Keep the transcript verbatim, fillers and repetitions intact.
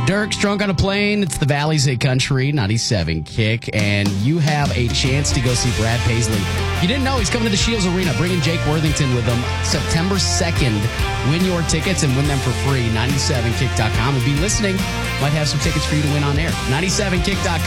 Dirk's Drunk on a Plane. It's the Valley's Hit Country, ninety-seven Kick, and you have a chance to go see Brad Paisley. If you didn't know, he's coming to the Shields Arena, bringing Jake Worthington with him September second. Win your tickets and win them for free. ninety-seven kick dot com. And be listening. Might have some tickets for you to win on air. ninety-seven kick dot com.